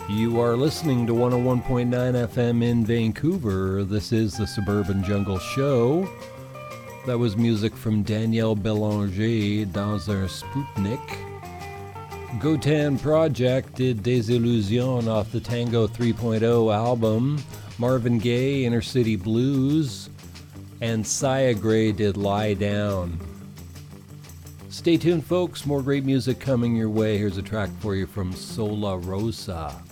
You are listening to 101.9 FM in Vancouver. This is the Suburban Jungle Show. That was music from Danielle Bélanger, Dans un Spoutnik. Gotan Project did Des Illusions off the Tango 3.0 album. Marvin Gaye, Inner City Blues. And Sia Gray did Lie Down. Stay tuned, folks. More great music coming your way. Here's a track for you from Sola Rosa.